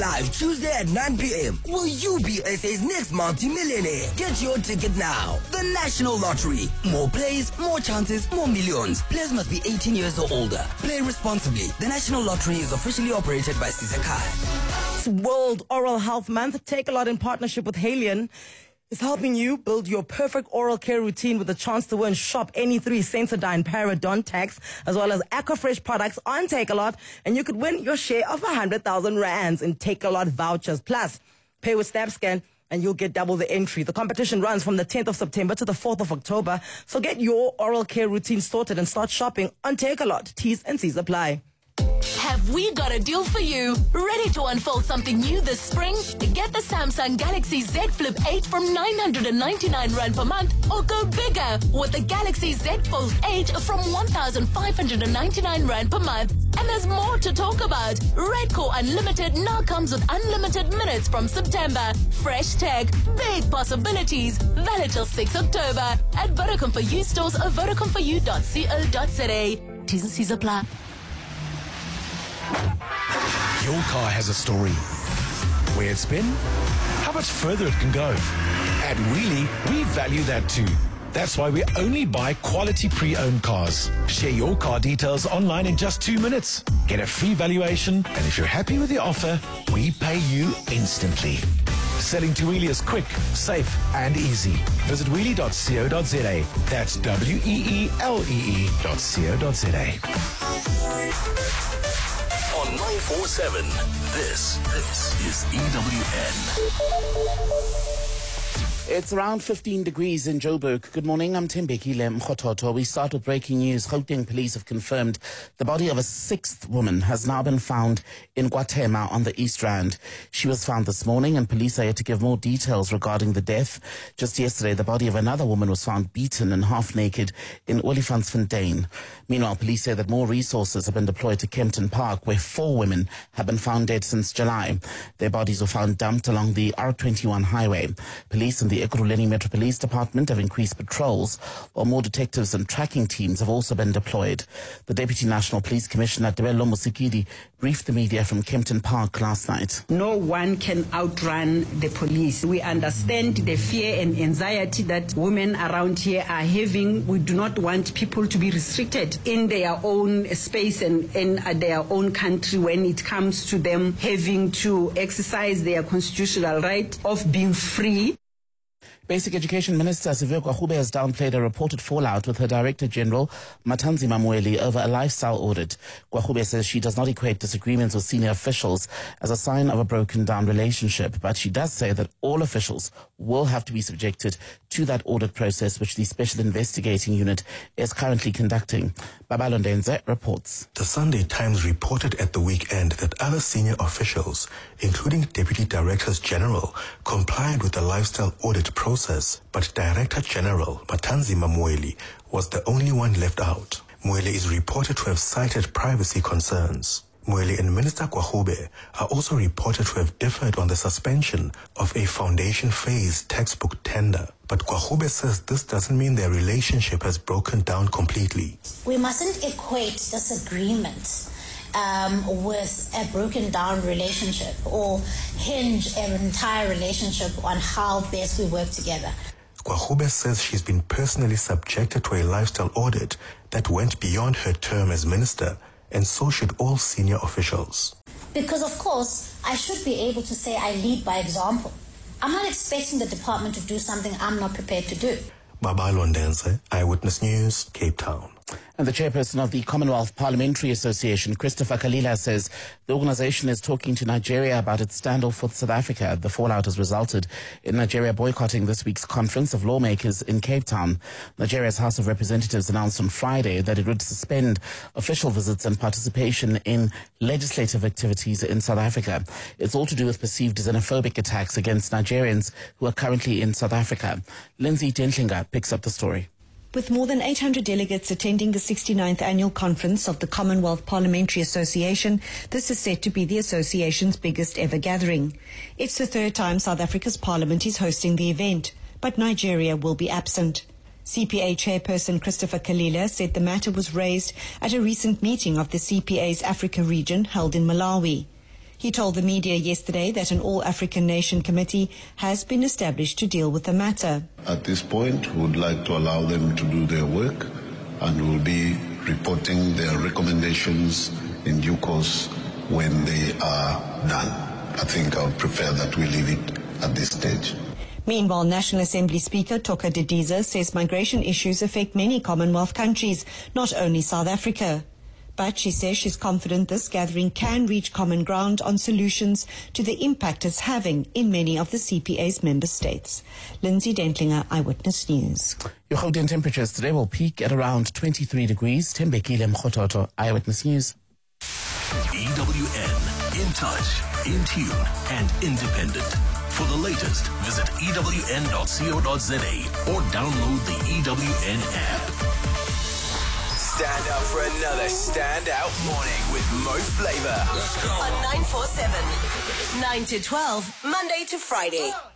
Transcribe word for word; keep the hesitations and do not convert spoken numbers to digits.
Live Tuesday at nine p.m. Will you be S A's next multi-millionaire? Get your ticket now. The National Lottery. More plays, more chances, more millions. Players must be eighteen years or older. Play responsibly. The National Lottery is officially operated by Sisakai. It's World Oral Health Month. Take a lot in partnership with Halion is helping you build your perfect oral care routine with a chance to win. Shop any three Sensodyne Parodontax as well as Aquafresh products on Takealot, and you could win your share of one hundred thousand rands in Takealot vouchers. Plus, pay with SnapScan and you'll get double the entry. The competition runs from the tenth of September to the fourth of October. So get your oral care routine sorted and start shopping on Takealot. T's and C's apply. Have we got a deal for you? Ready to unfold something new this spring? Get the Samsung Galaxy Z Flip eight from nine hundred ninety-nine rand per month, or go bigger with the Galaxy Z Fold eight from one thousand five hundred ninety-nine rand per month. And there's more to talk about. Redcore Unlimited now comes with unlimited minutes from September. Fresh tech, big possibilities. Valid till sixth of October at Vodacom for You stores or vodacom for you dot co dot za. T's and C's apply. Your car has a story. Where it's been, how much further it can go. At Wheelie, we value that too. That's why we only buy quality pre-owned cars. Share your car details online in just two minutes. Get a free valuation, and if you're happy with the offer, we pay you instantly. Selling to Wheelie is quick, safe, and easy. Visit wheelie dot co dot za. That's W E E L E E dot co dot za. On nine four seven, this, this is E W N. It's around fifteen degrees in Joburg. Good morning, I'm Tembekile Mkhototo. We start with breaking news. Gauteng police have confirmed the body of a sixth woman has now been found in KwaThema on the East Rand. She was found this morning, and police are yet to give more details regarding the death. Just yesterday, the body of another woman was found beaten and half naked in Olifantsfontein. Meanwhile, police say that more resources have been deployed to Kempton Park, where four women have been found dead since July. Their bodies were found dumped along the R twenty-one highway. Police and the Ekurhuleni Metro Police Department have increased patrols, while more detectives and tracking teams have also been deployed. The Deputy National Police Commissioner, Tebello Musikidi, briefed the media from Kempton Park last night. No one can outrun the police. We understand the fear and anxiety that women around here are having. We do not want people to be restricted in their own space and in their own country when it comes to them having to exercise their constitutional right of being free. Basic Education Minister Siviwe Gwarube has downplayed a reported fallout with her Director General Matanzima Mweli over a lifestyle audit. Gwarube says she does not equate disagreements with senior officials as a sign of a broken down relationship, but she does say that all officials will have to be subjected to that audit process, which the Special Investigating Unit is currently conducting. Babalo Ndenze reports. The Sunday Times reported at the weekend that other senior officials, including Deputy Directors General, complied with the lifestyle audit process, but Director General Matanzima Mweli was the only one left out. Mweli is reported to have cited privacy concerns. Mweli and Minister Gwarube are also reported to have differed on the suspension of a foundation phase textbook tender. But Gwarube says this doesn't mean their relationship has broken down completely. We mustn't equate disagreements Um, with a broken down relationship or hinge an entire relationship on how best we work together. Gwarube says she's been personally subjected to a lifestyle audit that went beyond her term as minister, and so should all senior officials. Because of course, I should be able to say I lead by example. I'm not expecting the department to do something I'm not prepared to do. Babalo Ndenze, Eyewitness News, Cape Town. And the chairperson of the Commonwealth Parliamentary Association, Christopher Kalila, says the organization is talking to Nigeria about its standoff with South Africa. The fallout has resulted in Nigeria boycotting this week's conference of lawmakers in Cape Town. Nigeria's House of Representatives announced on Friday that it would suspend official visits and participation in legislative activities in South Africa. It's all to do with perceived xenophobic attacks against Nigerians who are currently in South Africa. Lindsay Dentlinger picks up the story. With more than eight hundred delegates attending the sixty-ninth annual conference of the Commonwealth Parliamentary Association, this is set to be the association's biggest ever gathering. It's the third time South Africa's parliament is hosting the event, but Nigeria will be absent. C P A chairperson Christopher Kalila said the matter was raised at a recent meeting of the C P A's Africa region held in Malawi. He told the media yesterday that an all-African nation committee has been established to deal with the matter. At this point, we would like to allow them to do their work, and will be reporting their recommendations in due course when they are done. I think I would prefer that we leave it at this stage. Meanwhile, National Assembly Speaker Toka Didiza says migration issues affect many Commonwealth countries, not only South Africa. But she says she's confident this gathering can reach common ground on solutions to the impact it's having in many of the C P A's member states. Lindsay Dentlinger, Eyewitness News. Your Gauteng temperatures today will peak at around twenty-three degrees. Tembekile Mkhototo, Eyewitness News. E W N, in touch, in tune, and independent. For the latest, visit E W N dot co dot za or download the E W N app. Stand up for another standout morning with Mo Flava. On nine four seven, nine to twelve, Monday to Friday.